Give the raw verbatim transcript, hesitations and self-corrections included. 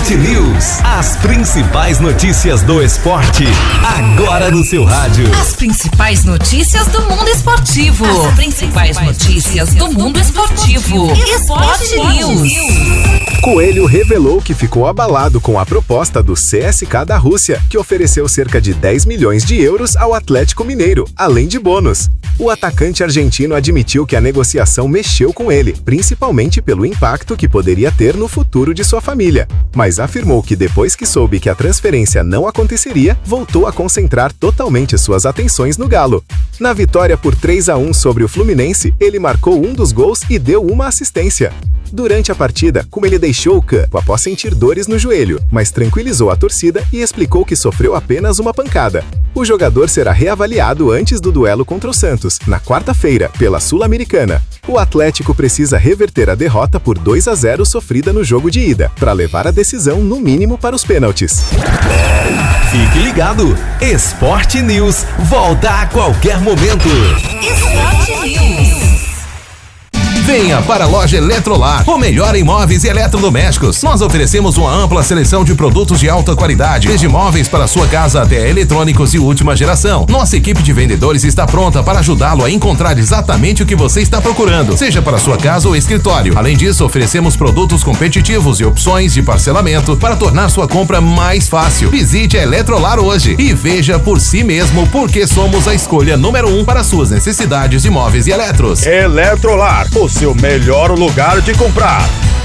Esporte News. As principais notícias do esporte, agora no seu rádio. As principais notícias do mundo esportivo. As principais notícias do mundo esportivo. Esporte News. Coelho revelou que ficou abalado com a proposta do C S K da Rússia, que ofereceu cerca de dez milhões de euros ao Atlético Mineiro, além de bônus. O atacante argentino admitiu que a negociação mexeu com ele, principalmente pelo impacto que poderia ter no futuro de sua família, mas afirmou que depois que soube que a transferência não aconteceria, voltou a concentrar totalmente suas atenções no Galo. Na vitória por três a um sobre o Fluminense, ele marcou um dos gols e deu uma assistência. Durante a partida, como ele deixou o campo após sentir dores no joelho, mas tranquilizou a torcida e explicou que sofreu apenas uma pancada. O jogador será reavaliado antes do duelo contra o Santos, na quarta-feira, pela Sul-Americana. O Atlético precisa reverter a derrota por dois a zero sofrida no jogo de ida, para levar a decisão no mínimo para os pênaltis. Fique ligado, Esporte News volta a qualquer momento. Esporte News. Venha para a loja Eletrolar, o melhor em móveis e eletrodomésticos. Nós oferecemos uma ampla seleção de produtos de alta qualidade, desde móveis para sua casa até eletrônicos de última geração. Nossa equipe de vendedores está pronta para ajudá-lo a encontrar exatamente o que você está procurando, seja para sua casa ou escritório. Além disso, oferecemos produtos competitivos e opções de parcelamento para tornar sua compra mais fácil. Visite a Eletrolar hoje e veja por si mesmo porque somos a escolha número um para suas necessidades de móveis e eletros. Eletrolar, o seu melhor lugar de comprar.